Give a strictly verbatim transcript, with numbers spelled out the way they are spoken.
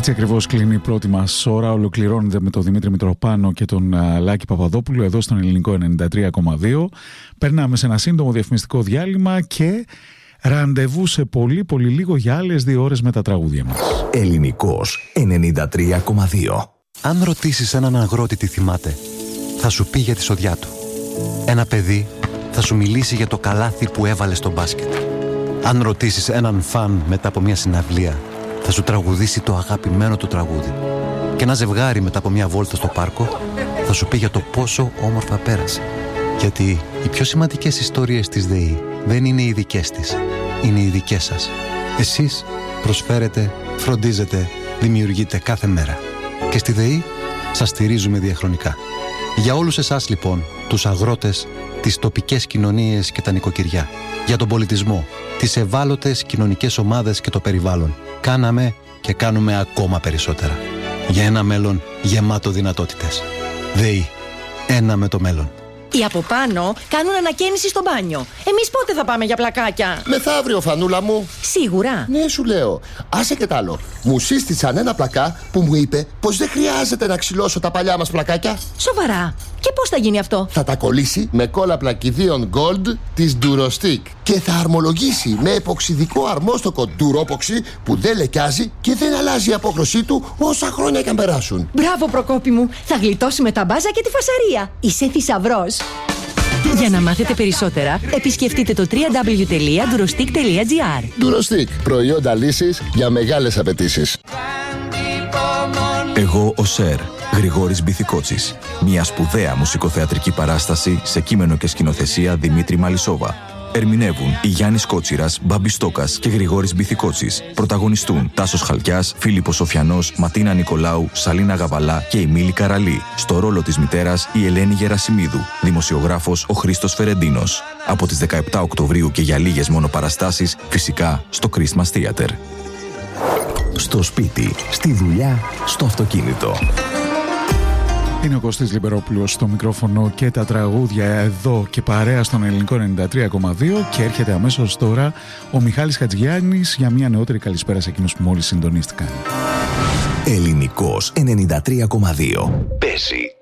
Έτσι ακριβώς κλείνει η πρώτη μας ώρα. Ολοκληρώνεται με τον Δημήτρη Μητροπάνο και τον uh, Λάκη Παπαδόπουλο εδώ στον Ελληνικό ενενήντα τρία κόμμα δύο. Περνάμε σε ένα σύντομο διαφημιστικό διάλειμμα και ραντεβού σε πολύ πολύ λίγο για άλλες δύο ώρες με τα τραγούδια μας. Ελληνικός ενενήντα τρία κόμμα δύο. Αν ρωτήσεις έναν αγρότη τι θυμάται, θα σου πει για τη σοδιά του. Ένα παιδί θα σου μιλήσει για το καλάθι που έβαλε στο μπάσκετ. Αν ρωτήσεις έναν φαν μετά από μια συναυλία, θα σου τραγουδήσει το αγαπημένο του τραγούδι. Και ένα ζευγάρι μετά από μια βόλτα στο πάρκο θα σου πει για το πόσο όμορφα πέρασε. Γιατί οι πιο σημαντικές ιστορίες της ΔΕΗ δεν είναι οι δικές της, είναι οι δικές σας. Εσείς προσφέρετε, φροντίζετε, δημιουργείτε κάθε μέρα. Και στη ΔΕΗ σας στηρίζουμε διαχρονικά. Για όλους εσάς λοιπόν, τους αγρότες, τις τοπικές κοινωνίες και τα νοικοκυριά, για τον πολιτισμό, τις ευάλωτες κοινωνικές ομάδες και το περιβάλλον, κάναμε και κάνουμε ακόμα περισσότερα. Για ένα μέλλον γεμάτο δυνατότητες. ΔΕΗ. Ένα με το μέλλον. Οι από πάνω κάνουν ανακαίνιση στο μπάνιο. Εμείς πότε θα πάμε για πλακάκια? Μεθαύριο, Φανούλα μου. Σίγουρα? Ναι, σου λέω. Άσε και τ' άλλο. Μου σύστησαν ένα πλακά που μου είπε πως δεν χρειάζεται να ξυλώσω τα παλιά μας πλακάκια. Σοβαρά? Και πώς θα γίνει αυτό? Θα τα κολλήσει με κόλλα πλακιδίων Gold της Durostick και θα αρμολογήσει με εποξιδικό αρμόστοκο Duropoxy που δεν λεκιάζει και δεν αλλάζει η απόχρωσή του όσα χρόνια και αν περάσουν. Μπράβο, Προκόπη μου. Θα γλιτώσουμε τα μπάζα και τη φασαρία. Είσαι θησαυρός. Για να μάθετε περισσότερα, επισκεφτείτε το double-u double-u double-u τελεία durostick τελεία gr. Durostick. Προϊόντα λύσης για μεγάλες απαιτήσεις. Εγώ ο Σερ, Γρηγόρης Μπιθικότσης. Μια σπουδαία μουσικοθεατρική παράσταση σε κείμενο και σκηνοθεσία Δημήτρη Μαλισσόβα. Ερμηνεύουν η Γιάννης Κότσιρας, Μπάμπης Στόκας και Γρηγόρης Μπιθικότσης. Πρωταγωνιστούν Τάσος Χαλκιάς, Φίλιππος Σοφιανός, Ματίνα Νικολάου, Σαλίνα Γαβαλά και η Μίλη Καραλή. Στο ρόλο της μητέρας η Ελένη Γερασιμίδου. Δημοσιογράφος ο Χρήστος Φερεντίνος. Από τις δεκαεπτά Οκτωβρίου και για λίγες μόνο παραστάσεις, φυσικά στο Christmas Theater. Στο σπίτι, στη δουλειά, στο αυτοκίνητο. Είναι ο Κωστής Λιμπερόπουλος στο μικρόφωνο και τα τραγούδια εδώ και παρέα στον Ελληνικό ενενήντα τρία κόμμα δύο και έρχεται αμέσως τώρα ο Μιχάλης Χατζηγιάννης για μια νεότερη καλησπέρα σε εκείνους που μόλις συντονίστηκαν. Ελληνικός ενενήντα τρία κόμμα δύο. Παίζει